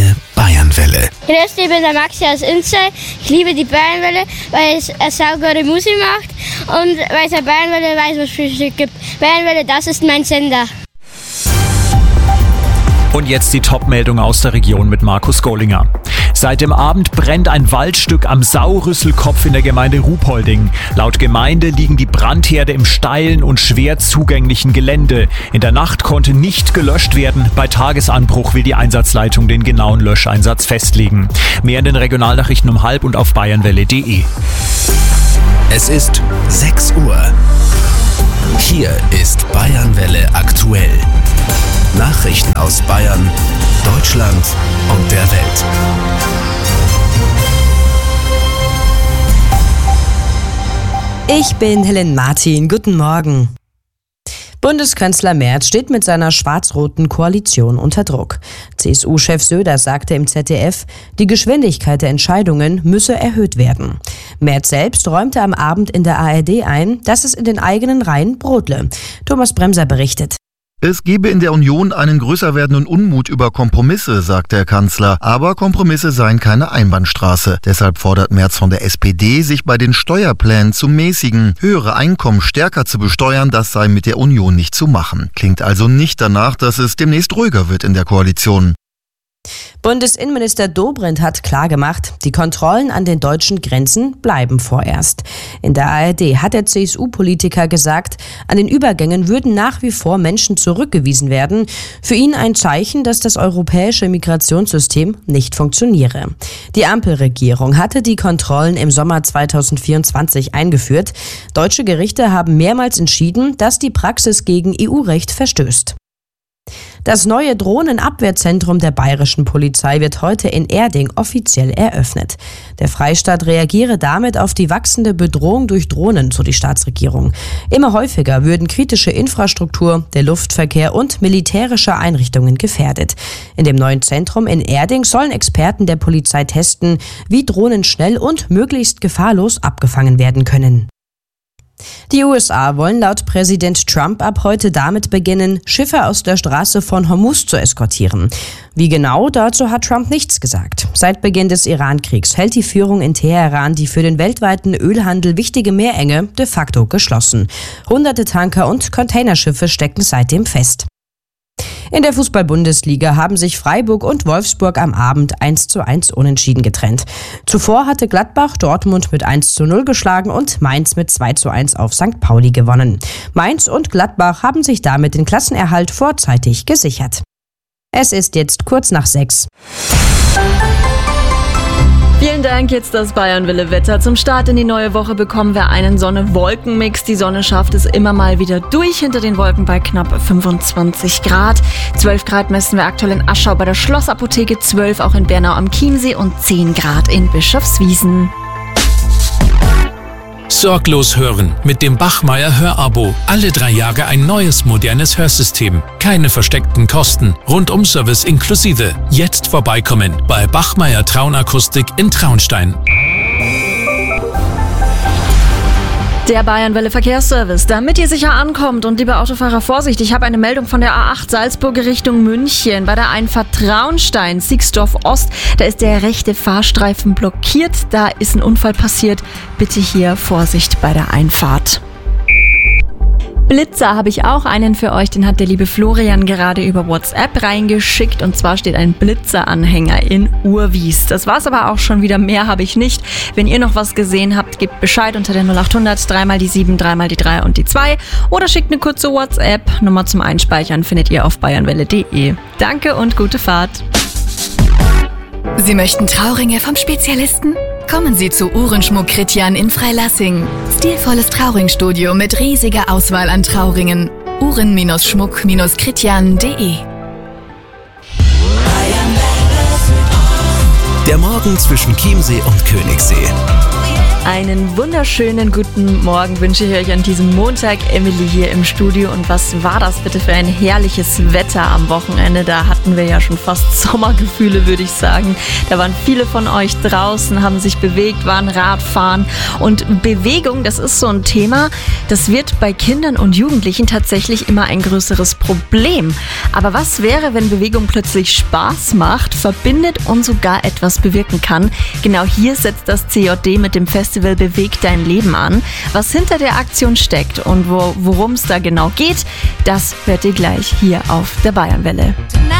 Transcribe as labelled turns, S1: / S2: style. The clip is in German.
S1: Deine Bayernwelle.
S2: Ich bin der Maxi aus Inzell. Ich liebe die Bayernwelle, weil es eine saugute Musik macht und weil es eine Bayernwelle weiß, was es Frühstück gibt. Bayernwelle, das ist mein Sender.
S3: Und jetzt die Top-Meldung aus der Region mit Markus Gollinger. Seit dem Abend brennt ein Waldstück am Saurüsselkopf in der Gemeinde Ruhpolding. Laut Gemeinde liegen die Brandherde im steilen und schwer zugänglichen Gelände. In der Nacht konnte nicht gelöscht werden. Bei Tagesanbruch will die Einsatzleitung den genauen Löscheinsatz festlegen. Mehr in den Regionalnachrichten um 12:30 und auf bayernwelle.de.
S1: Es ist 6 Uhr. Hier ist Bayernwelle aktuell. Nachrichten aus Bayern, Deutschland und der Welt.
S4: Ich bin Helen Martin. Guten Morgen. Bundeskanzler Merz steht mit seiner schwarz-roten Koalition unter Druck. CSU-Chef Söder sagte im ZDF, die Geschwindigkeit der Entscheidungen müsse erhöht werden. Merz selbst räumte am Abend in der ARD ein, dass es in den eigenen Reihen brodle. Thomas Bremser berichtet.
S5: Es gebe in der Union einen größer werdenden Unmut über Kompromisse, sagt der Kanzler. Aber Kompromisse seien keine Einbahnstraße. Deshalb fordert Merz von der SPD, sich bei den Steuerplänen zu mäßigen. Höhere Einkommen stärker zu besteuern, das sei mit der Union nicht zu machen. Klingt also nicht danach, dass es demnächst ruhiger wird in der Koalition.
S4: Bundesinnenminister Dobrindt hat klargemacht, die Kontrollen an den deutschen Grenzen bleiben vorerst. In der ARD hat der CSU-Politiker gesagt, an den Übergängen würden nach wie vor Menschen zurückgewiesen werden. Für ihn ein Zeichen, dass das europäische Migrationssystem nicht funktioniere. Die Ampelregierung hatte die Kontrollen im Sommer 2024 eingeführt. Deutsche Gerichte haben mehrmals entschieden, dass die Praxis gegen EU-Recht verstößt. Das neue Drohnenabwehrzentrum der bayerischen Polizei wird heute in Erding offiziell eröffnet. Der Freistaat reagiere damit auf die wachsende Bedrohung durch Drohnen, so die Staatsregierung. Immer häufiger würden kritische Infrastruktur, der Luftverkehr und militärische Einrichtungen gefährdet. In dem neuen Zentrum in Erding sollen Experten der Polizei testen, wie Drohnen schnell und möglichst gefahrlos abgefangen werden können. Die USA wollen laut Präsident Trump ab heute damit beginnen, Schiffe aus der Straße von Hormuz zu eskortieren. Wie genau, dazu hat Trump nichts gesagt. Seit Beginn des Iran-Kriegs hält die Führung in Teheran die für den weltweiten Ölhandel wichtige Meerenge de facto geschlossen. Hunderte Tanker und Containerschiffe stecken seitdem fest. In der Fußball-Bundesliga haben sich Freiburg und Wolfsburg am Abend 1:1 unentschieden getrennt. Zuvor hatte Gladbach Dortmund mit 1:0 geschlagen und Mainz mit 2:1 auf St. Pauli gewonnen. Mainz und Gladbach haben sich damit den Klassenerhalt vorzeitig gesichert. Es ist jetzt kurz nach 6.
S6: Vielen Dank, jetzt das Bayernwelle-Wetter. Zum Start in die neue Woche bekommen wir einen Sonne-Wolken-Mix. Die Sonne schafft es immer mal wieder durch hinter den Wolken bei knapp 25 Grad. 12 Grad messen wir aktuell in Aschau bei der Schlossapotheke, 12 auch in Bernau am Chiemsee und 10 Grad in Bischofswiesen.
S7: Sorglos hören mit dem Bachmeier Hörabo. Alle 3 Jahre ein neues, modernes Hörsystem. Keine versteckten Kosten. Rundum-Service inklusive. Jetzt vorbeikommen bei Bachmeier Traunakustik in Traunstein.
S6: Der Bayernwelle Verkehrsservice, damit ihr sicher ankommt. Und liebe Autofahrer, Vorsicht, ich habe eine Meldung von der A8 Salzburg Richtung München. Bei der Einfahrt Traunstein, Siegsdorf Ost, da ist der rechte Fahrstreifen blockiert. Da ist ein Unfall passiert. Bitte hier Vorsicht bei der Einfahrt. Blitzer habe ich auch einen für euch, den hat der liebe Florian gerade über WhatsApp reingeschickt und zwar steht ein Blitzeranhänger in Urwies. Das war's aber auch schon wieder, mehr habe ich nicht. Wenn ihr noch was gesehen habt, gebt Bescheid unter der 0800 3 mal die 7, 3 mal die 3 und die 2 oder schickt eine kurze WhatsApp. Nummer zum Einspeichern findet ihr auf bayernwelle.de. Danke und gute Fahrt.
S8: Sie möchten Trauringe vom Spezialisten? Kommen Sie zu Uhrenschmuck Kritjan in Freilassing. Stilvolles Trauringstudio mit riesiger Auswahl an Trauringen. Uhren-Schmuck-Kritjan.de.
S1: Der Morgen zwischen Chiemsee und Königssee.
S6: Einen wunderschönen guten Morgen wünsche ich euch an diesem Montag. Emily hier im Studio. Und was war das bitte für ein herrliches Wetter am Wochenende? Da hatten wir ja schon fast Sommergefühle, würde ich sagen. Da waren viele von euch draußen, haben sich bewegt, waren Radfahren. Und Bewegung, das ist so ein Thema, das wird bei Kindern und Jugendlichen tatsächlich immer ein größeres Problem. Aber was wäre, wenn Bewegung plötzlich Spaß macht, verbindet und sogar etwas bewirken kann? Genau hier setzt das CJD mit dem Festival Beweg dein Leben an. Was hinter der Aktion steckt und worum es da genau geht, das hört ihr gleich hier auf der Bayernwelle.